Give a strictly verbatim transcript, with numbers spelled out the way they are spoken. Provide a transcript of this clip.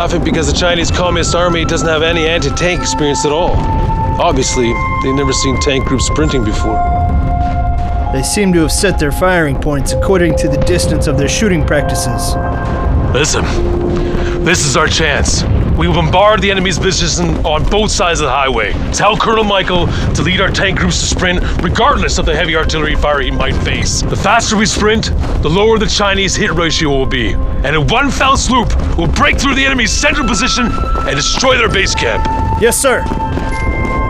laughing because the Chinese Communist Army doesn't have any anti-tank experience at all. Obviously, they've never seen tank groups sprinting before. They seem to have set their firing points according to the distance of their shooting practices. Listen, this is our chance. We will bombard the enemy's position on both sides of the highway. Tell Colonel Michael to lead our tank groups to sprint, regardless of the heavy artillery fire he might face. The faster we sprint, the lower the Chinese hit ratio will be. And in one foul swoop, we'll break through the enemy's central position and destroy their base camp. Yes, sir.